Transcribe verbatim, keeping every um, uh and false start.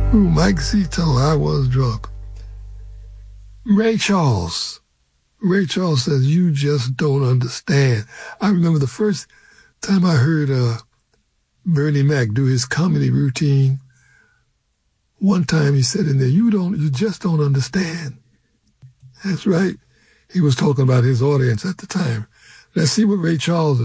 Ooh, Mike Z told I was drunk. Ray Charles. Ray Charles says, you just don't understand. I remember the first time I heard uh, Bernie Mac do his comedy routine. One time he said in there, you don't, you just don't understand. That's right. He was talking about his audience at the time. Let's see what Ray Charles